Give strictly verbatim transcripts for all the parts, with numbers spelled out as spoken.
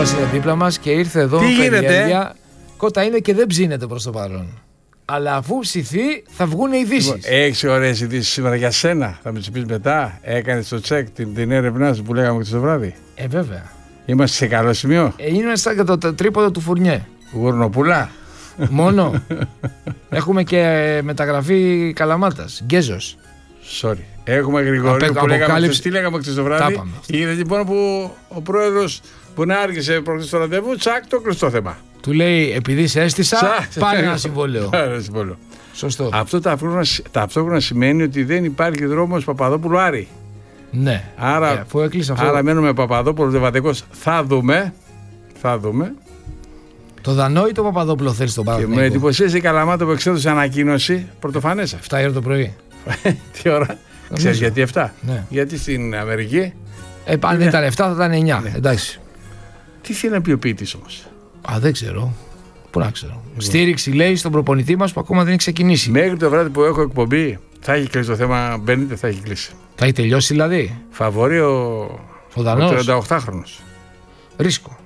Κώστας είναι δίπλα μας και ήρθε εδώ. Τι γίνεται? Κώτα είναι και δεν ψήνεται προς το παρόν. Αλλά αφού ψηθεί θα βγουν ειδήσεις. Έχεις ωραίες ειδήσεις σήμερα για σένα. Θα με τις πεις μετά. Έκανες το τσεκ, την, την έρευνά σου που λέγαμε χτες το βράδυ. Ε, βέβαια. Είμαστε σε καλό σημείο. Ε, είναι σαν το, το τρίποδο του Φουρνιέ. Γουρνοπούλα. Μόνο. Έχουμε και μεταγραφή Καλαμάτας. Γκέζος. Sorry. Έχουμε Γρηγορίου που λέγαμε, τι λέγαμε χτες το βράδυ. Είναι λοιπόν που ο πρόεδρος που να άργησε προχθές το ραντεβού, τσακ, το κλειστό θέμα. Του λέει, επειδή σε έστησα, πάρε ένα συμβόλαιο. Σωστό. Αυτό ταυτόχρονα σημαίνει ότι δεν υπάρχει δρόμος Παπαδόπουλου Άρη. Ναι. Άρα, ε, αφού έκλεισε αυτό. Άρα μένουμε Παπαδόπουλο Δεβατικός. Θα δούμε. Θα δούμε. Το Δανό ή το Παπαδόπουλο θέλει στον Παναθηναϊκό? Με εντυπωσίασε η Καλαμάτα που εξέδωσε ανακοίνωση πρωτοφανές. εφτά η ώρα το πρωί. Τι ώρα? Ξέρεις γιατί εφτά? Ναι. Γιατί στην Αμερική. Ε, αν δεν ήταν εφτά θα ήταν εννιά. Ναι. Εντάξει. Τι θέλει να πει ο ποιητής όμως? Α, δεν ξέρω. Πού να ξέρω. Λοιπόν. Στήριξη λέει στον προπονητή μας που ακόμα δεν έχει ξεκινήσει. Μέχρι το βράδυ που έχω εκπομπή θα έχει κλείσει το θέμα. Μπαίνετε, θα έχει κλείσει. Θα έχει τελειώσει δηλαδή. Φαβορεί ο, ο Δανός. Ο τριανταοκτάχρονος. Ρίσκο.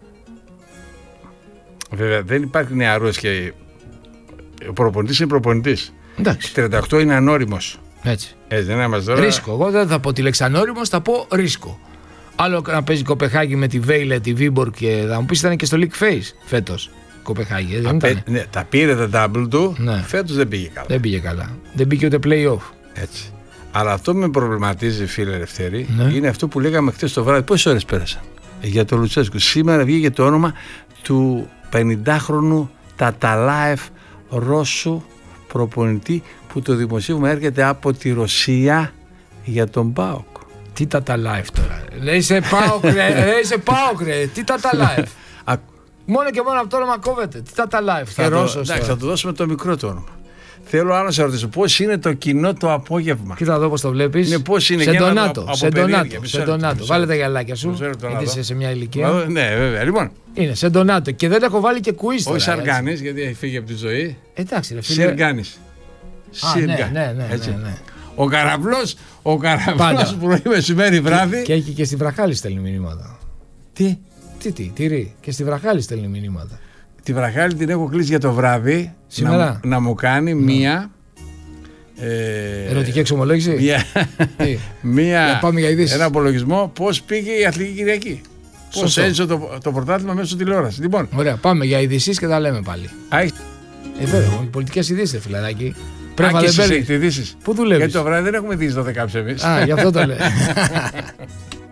Βέβαια δεν υπάρχει νεαρός και ο προπονητής είναι προπονητής. Εντάξει. τριάντα οκτώ είναι ανώριμος. Έτσι. Έτσι δεν είμαστε τώρα. Ρίσκο. Εγώ δεν θα πω τη λέξη ανώριμος, θα πω ρίσκο. Άλλο να παίζει Κοπεχάγη με τη Βέιλε, τη Βίμπορ και θα μου πει ήταν και στο League Face φέτος. Κοπεχάγη, δεν ήταν? Ναι, τα πήρε τα double του. Ναι. Φέτος δεν πήγε καλά. Δεν πήγε καλά. Δεν πήγε ούτε play-off. Έτσι. Αλλά αυτό που με προβληματίζει, φίλε Ελευθερή, ναι. είναι αυτό που λέγαμε χθες το βράδυ. Πόσες ώρες πέρασαν για το Λουτσέσκου? Σήμερα βγήκε το όνομα του πενηντάχρονου Ταταλάεφ Ρώσου προπονητή που το δημοσίευμα έρχεται από τη Ρωσία για τον ΠΑΟΚ. Τι Ταταλάεφ τώρα? Λέει σε ΠΑΟΚ ρε, λέει σε ΠΑΟΚ ρε. Τι Ταταλάεφ? Μόνο και μόνο από το όνομα κόβεται. Τι Ταταλάεφ? Θα, θα του δώσουμε το μικρό το όνομα. Θέλω άλλο να σε ρωτήσω, πώς είναι το κοινό το απόγευμα? Κοίτα εδώ πώς το βλέπεις. Ναι, πώς είναι? Σε ντονάτο. Σε ντονάτο. Σε ντονάτο. Βάλε τα γυαλάκια σου. Γιατί είσαι σε μια ηλικία. Ναι, βέβαια. Λοιπόν. Είναι σε ντονάτο. Και δεν έχω βάλει και κουίζ. Όχι Σαργάνης, γιατί έχει φύγει από τη ζωή. Εντάξει, ρε φίλε. Σιργάνης. Ναι, ναι, ναι. Ο Καραβλός, ο Καραβλός πρωί, μεσημέρι, βράδυ. Και έχει και στη Βραχάλη στέλνει μηνύματα. Τι? Τι, τι, τυρί. Και στη Βραχάλη στέλνει μηνύματα. Τη Βραχάλη την έχω κλείσει για το βράδυ. Σήμερα. Να, να μου κάνει ναι. μία. Ε, Ερωτική εξομολόγηση. Μία. μία πάμε για ειδήσεις. Ένα απολογισμό πώς πήγε η Αθλητική Κυριακή. Πώς έζησε το, το πρωτάθλημα μέσω τηλεόραση. Λοιπόν. Ωραία, πάμε για ειδήσεις και τα λέμε πάλι. Άχι. Ε, βέβαια, πολιτικές ειδήσεις, φιλαράκι. Πρέπει να δεν παίρνει. Πού δουλεύεις? Γιατί το βράδυ δεν έχουμε δει δώδεκα εμείς. Α, γι' αυτό το λέω.